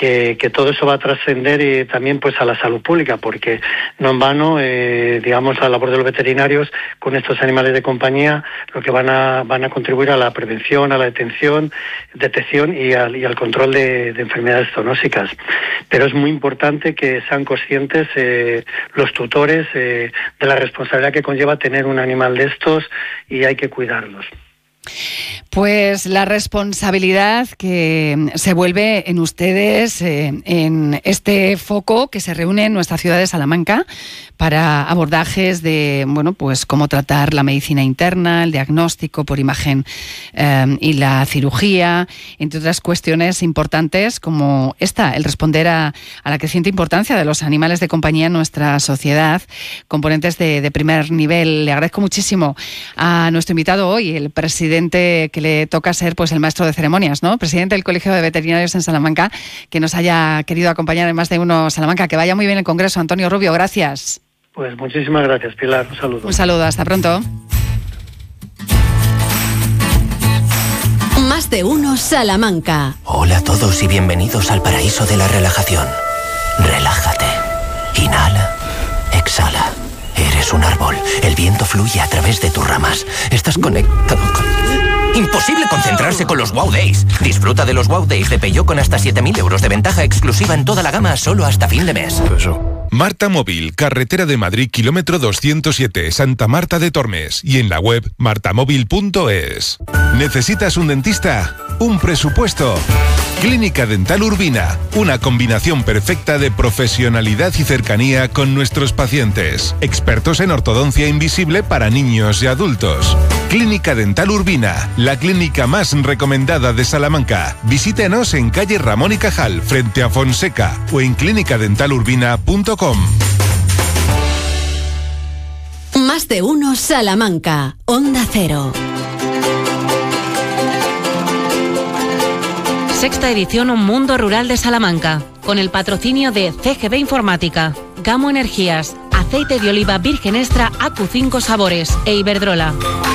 que todo eso va a trascender también pues a la salud pública, porque no en vano, digamos, la labor de los veterinarios con estos animales de compañía, lo que van a contribuir a la prevención, a la detección y al control de enfermedades zoonósicas. Pero es muy importante que sean conscientes los tutores de la responsabilidad que conlleva tener un animal de estos, y hay que cuidarlos. Pues la responsabilidad que se vuelve en ustedes, en este foco que se reúne en nuestra ciudad de Salamanca para abordajes de, bueno, pues cómo tratar la medicina interna, el diagnóstico por imagen y la cirugía, entre otras cuestiones importantes como esta, el responder a la creciente importancia de los animales de compañía en nuestra sociedad, componentes de primer nivel. Le agradezco muchísimo a nuestro invitado hoy, el presidente que le toca ser pues el maestro de ceremonias, ¿no? Presidente del Colegio de Veterinarios en Salamanca, que nos haya querido acompañar en Más de Uno Salamanca. Que vaya muy bien el Congreso. Antonio Rubio, gracias. Pues muchísimas gracias, Pilar. Un saludo. Un saludo, hasta pronto. Más de Uno Salamanca. Hola a todos y bienvenidos al paraíso de la relajación. Relájate. Inhala. Exhala. Eres un árbol. El viento fluye a través de tus ramas. Estás conectado con... Imposible concentrarse con los Wow Days. Disfruta de los Wow Days de Peugeot con hasta 7.000 euros de ventaja exclusiva en toda la gama solo hasta fin de mes. Marta Móvil, carretera de Madrid, kilómetro 207, Santa Marta de Tormes. Y en la web martamóvil.es. ¿Necesitas un dentista? ¿Un presupuesto? Clínica Dental Urbina, una combinación perfecta de profesionalidad y cercanía con nuestros pacientes. Expertos en ortodoncia invisible para niños y adultos. Clínica Dental Urbina, la clínica más recomendada de Salamanca. Visítenos en calle Ramón y Cajal, frente a Fonseca, o en clinicadentalurbina.com. Más de Uno Salamanca, Onda Cero. Sexta edición Mundo Rural de Salamanca, con el patrocinio de CGB Informática, Gamo Energías, Aceite de Oliva Virgen Extra AQ5 Sabores e Iberdrola.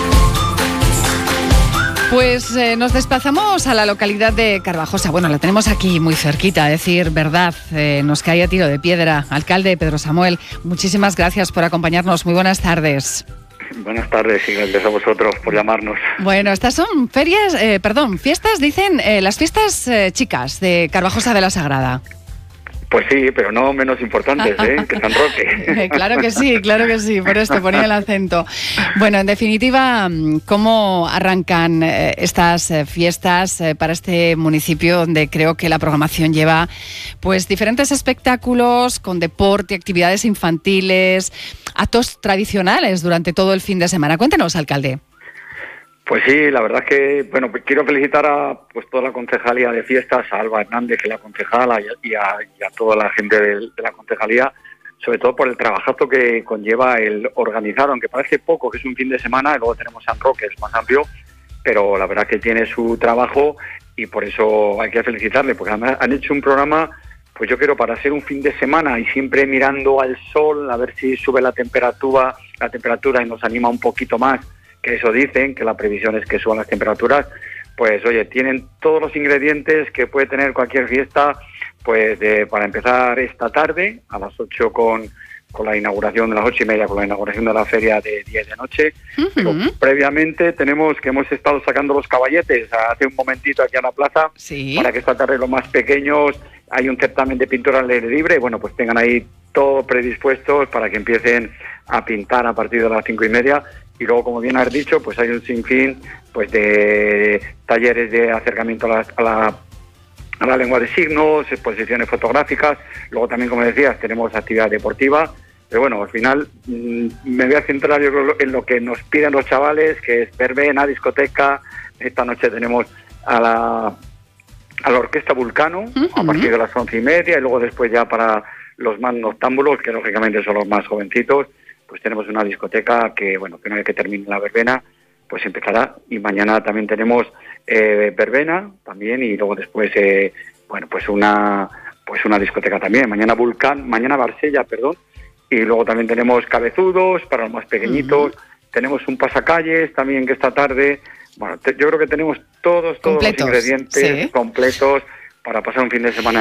Pues nos desplazamos a la localidad de Carvajosa. Bueno, la tenemos aquí muy cerquita, a decir verdad, nos cae a tiro de piedra. Alcalde Pedro Samuel, muchísimas gracias por acompañarnos. Muy buenas tardes. Buenas tardes y gracias a vosotros por llamarnos. Bueno, estas son fiestas, dicen, las fiestas chicas de Carvajosa de la Sagrada. Pues sí, pero no menos importantes, que San Roque. Claro que sí, por esto ponía el acento. Bueno, en definitiva, ¿cómo arrancan estas fiestas para este municipio donde creo que la programación lleva pues diferentes espectáculos con deporte, actividades infantiles, actos tradicionales durante todo el fin de semana? Cuéntenos, alcalde. Pues sí, la verdad es que, bueno, pues quiero felicitar a pues toda la concejalía de fiestas, a Alba Hernández, que es la concejala, y a toda la gente de la concejalía, sobre todo por el trabajazo que conlleva el organizar, aunque parece poco, que es un fin de semana, y luego tenemos San Roque, es más amplio, pero la verdad que tiene su trabajo y por eso hay que felicitarle, porque además han hecho un programa, pues yo creo, para hacer un fin de semana y siempre mirando al sol, a ver si sube la temperatura y nos anima un poquito más, que eso dicen, que la previsión es que suban las temperaturas. Pues oye, tienen todos los ingredientes que puede tener cualquier fiesta, pues para empezar esta tarde a las 8 con la inauguración, de las 8:30 con la inauguración de la feria de 10 de noche. Pero previamente que hemos estado sacando los caballetes hace un momentito aquí a la plaza, ¿sí?, para que esta tarde los más pequeños, hay un certamen de pintura al aire libre, bueno, pues tengan ahí todo predispuestos para que empiecen a pintar a partir de las 5:30. Y luego, como bien has dicho, pues hay un sinfín pues de talleres de acercamiento a la lengua de signos, exposiciones fotográficas. Luego también, como decías, tenemos actividad deportiva. Pero bueno, al final me voy a centrar yo creo en lo que nos piden los chavales, que es verbena, discoteca. Esta noche tenemos a la Orquesta Vulcano, a partir de las 11:30, y luego después ya para los más noctámbulos, que lógicamente son los más jovencitos, pues tenemos una discoteca que, bueno, que una vez que termine la verbena, pues empezará. Y mañana también tenemos verbena también, y luego después, bueno, pues una discoteca también. Mañana Marsella, y luego también tenemos cabezudos para los más pequeñitos. Tenemos un pasacalles también que esta tarde. Bueno, yo creo que tenemos todos los ingredientes completos para pasar un fin de semana